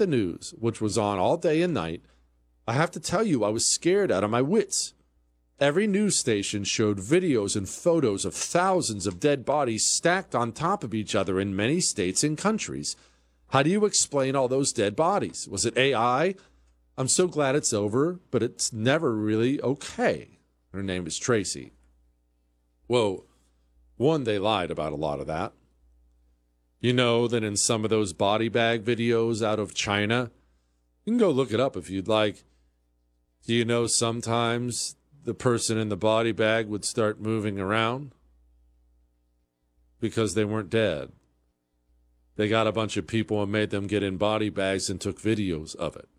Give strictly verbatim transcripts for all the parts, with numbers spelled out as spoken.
the news, which was on all day and night, I have to tell you, I was scared out of my wits. Every news station showed videos and photos of thousands of dead bodies stacked on top of each other in many states and countries. How do you explain all those dead bodies? Was it A I? I'm so glad it's over, but it's never really okay. Her name is Tracy. Well, one, they lied about a lot of that. You know that in some of those body bag videos out of China, you can go look it up if you'd like. Do you know sometimes the person in the body bag would start moving around because they weren't dead? They got a bunch of people and made them get in body bags and took videos of it.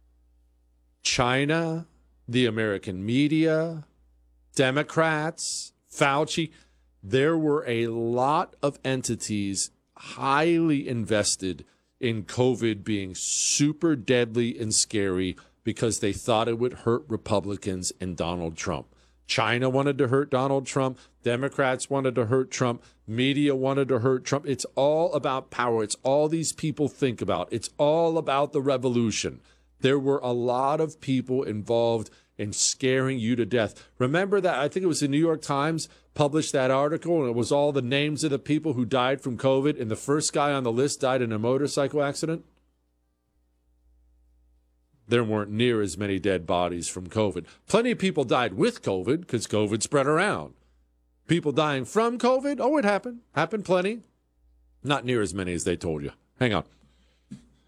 China, the American media, Democrats, Fauci, there were a lot of entities highly invested in COVID being super deadly and scary because they thought it would hurt Republicans and Donald Trump. China wanted to hurt Donald Trump. Democrats wanted to hurt Trump. Media wanted to hurt Trump. It's all about power. It's all these people think about. It's all about the revolution. There were a lot of people involved in scaring you to death. Remember that, I think it was the New York Times published that article, and it was all the names of the people who died from COVID, and the first guy on the list died in a motorcycle accident? There weren't near as many dead bodies from COVID. Plenty of people died with COVID because COVID spread around. People dying from COVID, oh, it happened. Happened plenty. Not near as many as they told you. Hang on.